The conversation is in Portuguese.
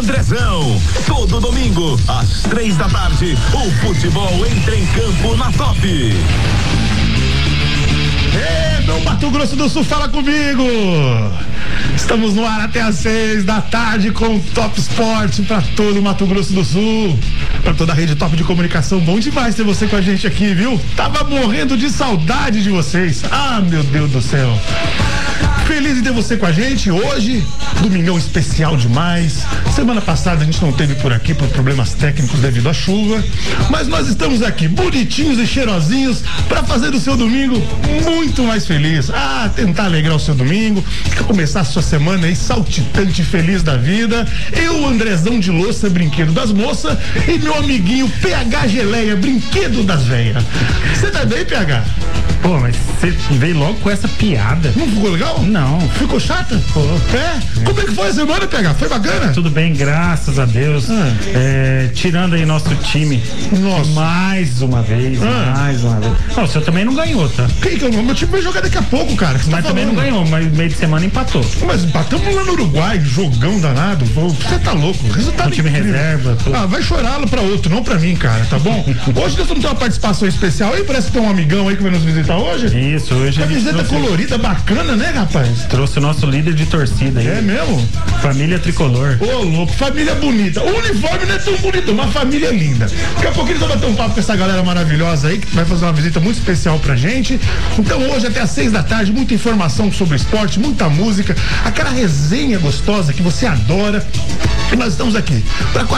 Andrezão. Todo domingo, às 3 da tarde, o futebol entra em campo na Top. Meu Mato Grosso do Sul, fala comigo! Estamos no ar até às 6 da tarde com o Top Sport para todo o Mato Grosso do Sul, para toda a rede Top de comunicação. Bom demais ter você com a gente aqui, viu? Tava morrendo de saudade de vocês. Ah, meu Deus do céu! Feliz de ter você com a gente hoje, domingão especial demais. Semana passada a gente não teve por aqui por problemas técnicos devido à chuva, mas nós estamos aqui bonitinhos e cheirosinhos para fazer do seu domingo muito mais feliz. Tentar alegrar o seu domingo, começar a sua semana aí saltitante, feliz da vida. Eu, Andrezão de Louça, brinquedo das moças, e meu amiguinho PH Geleia, brinquedo das velhas. Você tá bem, PH? Pô, mas você veio logo com essa piada. Não ficou legal? Não. Ficou chata? Pô. Como é que foi a semana, PH? Foi bacana? Tudo bem, graças a Deus. Tirando aí nosso time. Nossa. Mais uma vez. Não, o seu também não ganhou, tá? Quem que é o nome? Meu time vai jogar daqui a pouco, cara. Mas também não ganhou, mas meio de semana empatou. Mas empatamos lá no Uruguai, jogão danado. Você tá louco. Resultado um time incrível. Reserva. Tudo. Vai chorar pra outro, não pra mim, cara, tá bom? Hoje nós vamos ter uma participação especial aí, parece que tem um amigão aí que vai nos visitar hoje. Isso, hoje camiseta colorida, bacana, né, rapaz? Trouxe o nosso líder de torcida aí. É mesmo? Família Tricolor. Ô, louco, família bonita. O uniforme não é tão bonito, uma família linda. Daqui a pouquinho nós vamos bater um papo com essa galera maravilhosa aí, que vai fazer uma visita muito especial pra gente. Então hoje até às 6 da tarde, muita informação sobre esporte, muita música, aquela resenha gostosa que você adora. E nós estamos aqui pra